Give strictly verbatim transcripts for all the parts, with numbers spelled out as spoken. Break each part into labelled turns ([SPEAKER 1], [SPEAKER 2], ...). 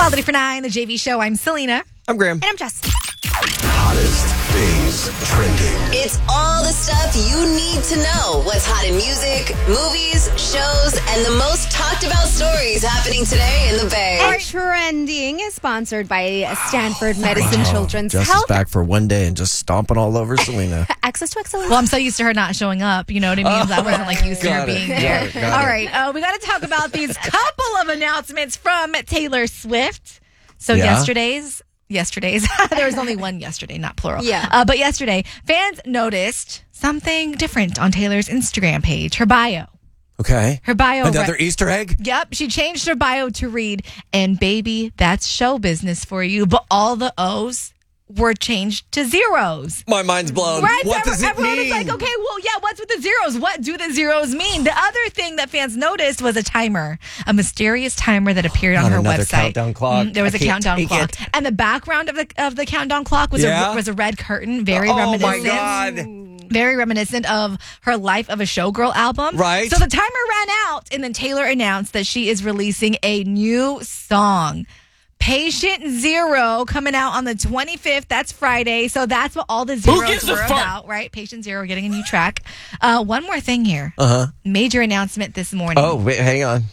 [SPEAKER 1] Quality for Nine, the J V Show. I'm Selena.
[SPEAKER 2] I'm Graham.
[SPEAKER 1] And I'm Jess.
[SPEAKER 3] Hottest things trending.
[SPEAKER 4] It's all the stuff you need to know. What's hot in music, movies, shows, and the most talked about stories happening today in the Bay.
[SPEAKER 5] And Trending is sponsored by Stanford Medicine Children's
[SPEAKER 2] Jess
[SPEAKER 5] Health.
[SPEAKER 2] is back for one day and just stomping all over Selena.
[SPEAKER 5] Access to excellence.
[SPEAKER 1] Well, I'm so used to her not showing up. You know what I mean?
[SPEAKER 2] Oh,
[SPEAKER 1] I wasn't like used to her
[SPEAKER 2] got it,
[SPEAKER 1] being
[SPEAKER 2] got
[SPEAKER 1] there.
[SPEAKER 2] it, got
[SPEAKER 1] All
[SPEAKER 2] it.
[SPEAKER 1] right. Uh, we got to talk about these couple of announcements from Taylor Swift. So
[SPEAKER 2] Yeah?
[SPEAKER 1] yesterday's, yesterday's, there was only one yesterday, not plural.
[SPEAKER 5] Yeah.
[SPEAKER 1] Uh, but yesterday, fans noticed something different on Taylor's Instagram page, her bio.
[SPEAKER 2] Okay.
[SPEAKER 1] Her bio.
[SPEAKER 2] Another
[SPEAKER 1] re-
[SPEAKER 2] Easter egg?
[SPEAKER 1] Yep, she changed her bio to read, and baby, that's show business for you. But all the O's were changed to zeros.
[SPEAKER 2] My mind's blown.
[SPEAKER 1] Right?
[SPEAKER 2] What
[SPEAKER 1] so
[SPEAKER 2] does it
[SPEAKER 1] everyone
[SPEAKER 2] mean?
[SPEAKER 1] was like, okay, well, yeah, what's with the zeros? What do the zeros mean? The other thing that fans noticed was a timer, a mysterious timer that appeared on
[SPEAKER 2] Not
[SPEAKER 1] her
[SPEAKER 2] another
[SPEAKER 1] website.
[SPEAKER 2] countdown clock.
[SPEAKER 1] Mm, there was
[SPEAKER 2] I
[SPEAKER 1] a
[SPEAKER 2] can't
[SPEAKER 1] countdown
[SPEAKER 2] take
[SPEAKER 1] clock.
[SPEAKER 2] it.
[SPEAKER 1] And the background of the of the countdown clock was,
[SPEAKER 2] Yeah?
[SPEAKER 1] a, was a red curtain, very
[SPEAKER 2] Oh,
[SPEAKER 1] reminiscent.
[SPEAKER 2] my God.
[SPEAKER 1] Very reminiscent of her Life of a Showgirl album.
[SPEAKER 2] Right.
[SPEAKER 1] So the timer ran out, and then Taylor announced that she is releasing a new song. Patient Zero coming out on the twenty-fifth. That's Friday. So that's what all the zeros were about, right? Patient Zero getting a new track. Uh, one more thing here.
[SPEAKER 2] Uh-huh.
[SPEAKER 1] Major announcement this morning.
[SPEAKER 2] Oh, wait, hang on.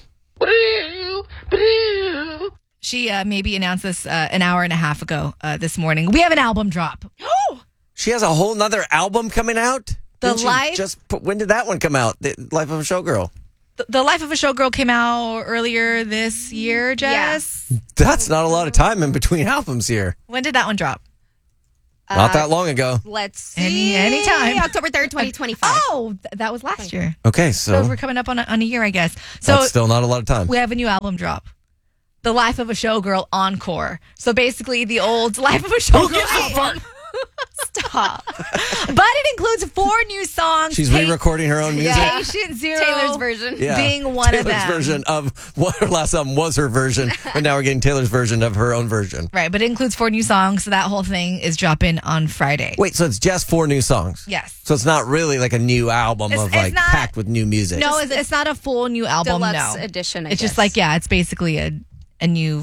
[SPEAKER 1] She uh, maybe announced this uh, an hour and a half ago uh, this morning. We have an album drop.
[SPEAKER 2] She has a whole nother album coming out?
[SPEAKER 1] The
[SPEAKER 2] Didn't she
[SPEAKER 1] Life-
[SPEAKER 2] Just put, when did that one come out? The Life of a Showgirl.
[SPEAKER 1] The, the Life of a Showgirl came out earlier this year, Jess.
[SPEAKER 2] That's not a lot of time in between albums here.
[SPEAKER 1] When did that one drop?
[SPEAKER 2] Not that long ago.
[SPEAKER 5] Let's see.
[SPEAKER 1] Any- anytime.
[SPEAKER 5] October third, twenty twenty-five.
[SPEAKER 1] Oh, th- that was last year.
[SPEAKER 2] Okay,
[SPEAKER 1] So
[SPEAKER 2] so
[SPEAKER 1] we're coming up on a, on a year, I guess. So
[SPEAKER 2] that's still not a lot of time.
[SPEAKER 1] we have a new album drop. The Life of a Showgirl Encore. So basically the old Life of a Showgirl album. Stop. But it includes four new songs.
[SPEAKER 2] She's
[SPEAKER 1] Pa-
[SPEAKER 2] re-recording her own music.
[SPEAKER 1] Patient Zero.
[SPEAKER 5] Taylor's version.
[SPEAKER 2] Yeah.
[SPEAKER 1] being one
[SPEAKER 2] Taylor's
[SPEAKER 1] of them.
[SPEAKER 2] version of what her last album was her version, but now we're getting Taylor's version of her own version.
[SPEAKER 1] Right, but it includes four new songs. So that whole thing is dropping on Friday.
[SPEAKER 2] Wait, so it's just four new songs?
[SPEAKER 1] Yes.
[SPEAKER 2] So it's not really like a new album
[SPEAKER 1] It's-
[SPEAKER 2] of
[SPEAKER 1] it's
[SPEAKER 2] like
[SPEAKER 1] not-
[SPEAKER 2] packed with new music.
[SPEAKER 1] No, it's, it's not a full new album.
[SPEAKER 5] Deluxe
[SPEAKER 1] no.
[SPEAKER 5] edition, I
[SPEAKER 1] It's just
[SPEAKER 5] guess.
[SPEAKER 1] like, yeah, it's basically a, a new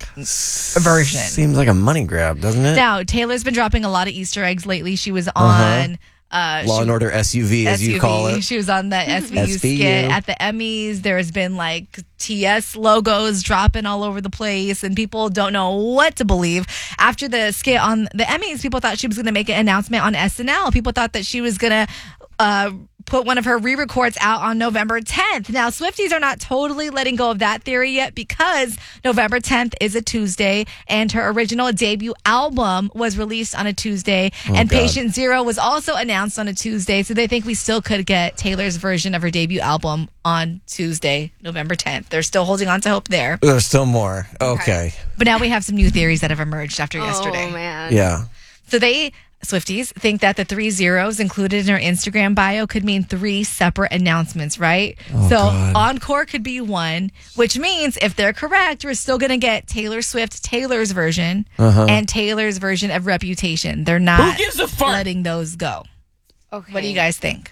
[SPEAKER 1] version.
[SPEAKER 2] Seems like a money grab, doesn't it?
[SPEAKER 1] Now, Taylor's been dropping a lot of Easter eggs lately. She was
[SPEAKER 2] Uh-huh.
[SPEAKER 1] on uh,
[SPEAKER 2] Law
[SPEAKER 1] she-
[SPEAKER 2] and Order S U V, as
[SPEAKER 1] S U V.
[SPEAKER 2] you call it.
[SPEAKER 1] She was on the S V U
[SPEAKER 2] S V U.
[SPEAKER 1] skit at the Emmys. There's been like T S logos dropping all over the place, and people don't know what to believe. After the skit on the Emmys, people thought she was going to make an announcement on S N L. People thought that she was going to uh, put one of her re-records out on November tenth. Now, Swifties are not totally letting go of that theory yet because November tenth is a Tuesday, and her original debut album was released on a Tuesday, and
[SPEAKER 2] God.
[SPEAKER 1] Patient Zero was also announced on a Tuesday, so they think we still could get Taylor's version of her debut album on Tuesday, November tenth. They're still holding on to hope there.
[SPEAKER 2] There's still more. Okay.
[SPEAKER 1] But now we have some new theories that have emerged after
[SPEAKER 5] Oh,
[SPEAKER 1] yesterday.
[SPEAKER 5] man.
[SPEAKER 2] Yeah.
[SPEAKER 1] So they, Swifties, think that the three zeros included in her Instagram bio could mean three separate announcements, right?
[SPEAKER 2] Oh,
[SPEAKER 1] so
[SPEAKER 2] God.
[SPEAKER 1] Encore could be one, which means if they're correct, we're still going to get Taylor Swift, Taylor's version,
[SPEAKER 2] Uh-huh.
[SPEAKER 1] and Taylor's version of Reputation. They're not letting those go.
[SPEAKER 5] Okay.
[SPEAKER 1] What do you guys think?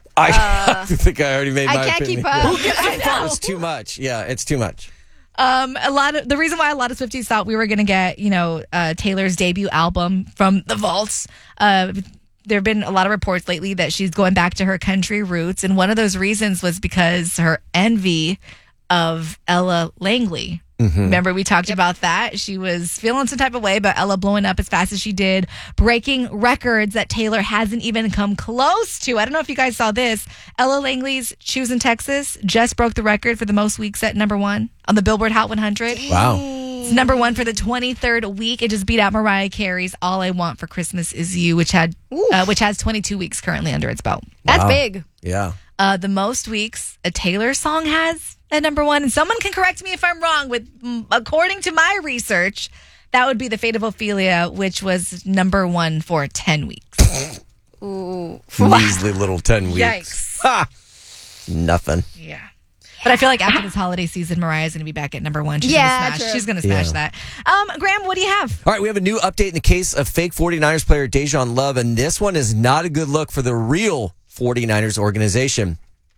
[SPEAKER 2] I, I think I already made my
[SPEAKER 5] I can't
[SPEAKER 2] opinion.
[SPEAKER 5] keep up.
[SPEAKER 1] I know.
[SPEAKER 2] It's too much. Yeah, it's too much.
[SPEAKER 1] Um, a lot of the reason why a lot of Swifties thought we were going to get, you know, uh, Taylor's debut album from the vaults. Uh, there have been a lot of reports lately that she's going back to her country roots, and one of those reasons was because her envy of Ella Langley. Remember, we talked about that. She was feeling some type of way about Ella blowing up as fast as she did, breaking records that Taylor hasn't even come close to. I don't know if you guys saw this. Ella Langley's Shoes in Texas just broke the record for the most weeks at number one on the Billboard Hot one hundred.
[SPEAKER 2] Wow.
[SPEAKER 1] It's number one for the twenty-third week. It just beat out Mariah Carey's All I Want for Christmas Is You, which had uh, which has twenty-two weeks currently under its belt.
[SPEAKER 5] That's
[SPEAKER 2] Wow.
[SPEAKER 5] big.
[SPEAKER 2] Yeah.
[SPEAKER 1] Uh, the most weeks a Taylor song has at number one, and someone can correct me if I'm wrong, with mm, according to my research, that would be The Fate of Ophelia, which was number one for ten weeks.
[SPEAKER 5] Ooh.
[SPEAKER 2] Measly little ten weeks.
[SPEAKER 1] Yikes.
[SPEAKER 2] Ha! Nothing.
[SPEAKER 1] Yeah. But I feel like after this holiday season, Mariah's going to be back at number one. She's
[SPEAKER 5] Yeah,
[SPEAKER 1] going to smash.
[SPEAKER 5] true.
[SPEAKER 1] She's going to smash
[SPEAKER 2] Yeah.
[SPEAKER 1] that. Um, Graham, what do you have?
[SPEAKER 2] All right, we have a new update in the case of fake 49ers player Dejan Love, and this one is not a good look for the real 49ers organization.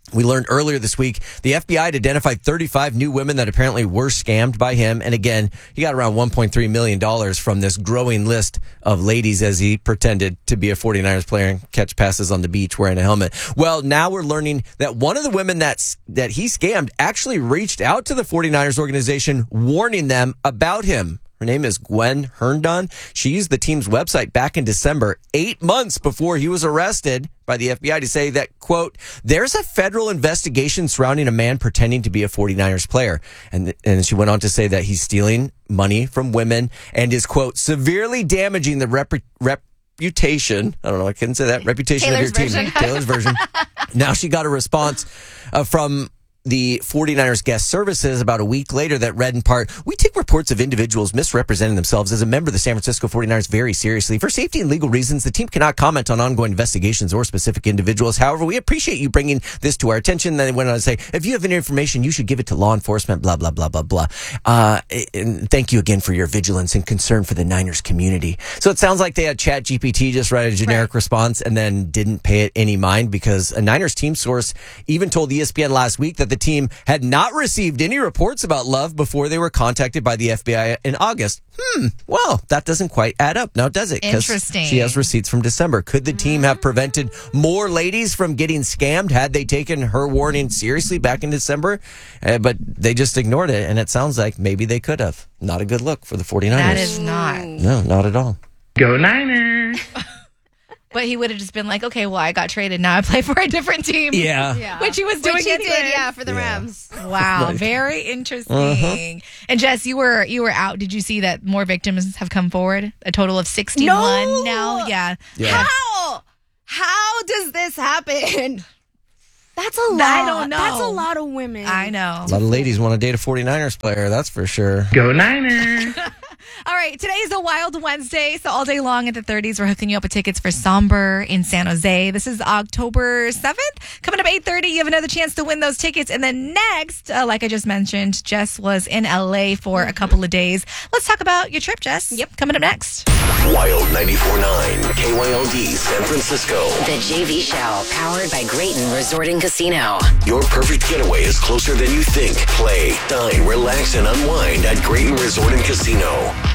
[SPEAKER 2] We learned earlier this week the F B I had identified thirty-five new women that apparently were scammed by him. And again, he got around one point three million dollars from this growing list of ladies as he pretended to be a 49ers player and catch passes on the beach wearing a helmet. Well, now we're learning that one of the women that's, that he scammed actually reached out to the 49ers organization, warning them about him. Her name is Gwen Herndon. She used the team's website back in December, eight months before he was arrested by the F B I, to say that, quote, there's a federal investigation surrounding a man pretending to be a 49ers player. And, and she went on to say that he's stealing money from women and is, quote, severely damaging the rep, reputation. I don't know. I couldn't say that. Reputation
[SPEAKER 1] Taylor's
[SPEAKER 2] of your
[SPEAKER 1] version.
[SPEAKER 2] team. Taylor's version. Now she got a response uh, from the 49ers guest services about a week later that read in part, we take reports of individuals misrepresenting themselves as a member of the San Francisco 49ers very seriously. For safety and legal reasons, the team cannot comment on ongoing investigations or specific individuals. However, we appreciate you bringing this to our attention. Then they went on to say, if you have any information, you should give it to law enforcement, blah, blah, blah, blah, blah. Uh, and thank you again for your vigilance and concern for the Niners community. So it sounds like they had Chat G P T just write a generic right. response and then didn't pay it any mind, because a Niners team source even told E S P N last week that the team had not received any reports about Love before they were contacted by the F B I in August. Hmm. Well, that doesn't quite add up now, does it? 'Cause
[SPEAKER 1] Interesting.
[SPEAKER 2] She has receipts from December. Could the team have prevented more ladies from getting scammed had they taken her warning seriously back in December? Uh, but they just ignored it, and it sounds like maybe they could have. Not a good look for the 49ers.
[SPEAKER 1] That is not.
[SPEAKER 2] No, not at all.
[SPEAKER 6] Go Niners!
[SPEAKER 1] But he would have just been like, okay, well, I got traded. Now I play for a different team.
[SPEAKER 2] Yeah.
[SPEAKER 5] Yeah.
[SPEAKER 1] Which he was doing
[SPEAKER 5] Which he
[SPEAKER 1] anyway.
[SPEAKER 5] did, yeah, for the
[SPEAKER 2] Yeah.
[SPEAKER 5] Rams.
[SPEAKER 1] Wow,
[SPEAKER 2] Right.
[SPEAKER 1] very interesting.
[SPEAKER 2] Uh-huh.
[SPEAKER 1] And Jess, you were you were out. Did you see that more victims have come forward? A total of sixty-one
[SPEAKER 5] No!
[SPEAKER 1] now. Yeah.
[SPEAKER 2] Yeah.
[SPEAKER 5] How? How does this happen? That's a lot.
[SPEAKER 1] I don't know.
[SPEAKER 5] That's a lot of women.
[SPEAKER 1] I know.
[SPEAKER 2] A lot of ladies want to date a 49ers player, that's for sure.
[SPEAKER 6] Go Niners!
[SPEAKER 1] All right, today is a Wild Wednesday, so all day long at the thirties, we're hooking you up with tickets for Somber in San Jose. This is October seventh. Coming up eight thirty, you have another chance to win those tickets. And then next, uh, like I just mentioned, Jess was in L A for a couple of days. Let's talk about your trip, Jess. Yep, coming up next.
[SPEAKER 3] Wild ninety-four point nine, K Y L D San Francisco.
[SPEAKER 4] The J V Show, powered by Grayton Resort and Casino.
[SPEAKER 3] Your perfect getaway is closer than you think. Play, dine, relax, and unwind at Grayton Resort and Casino.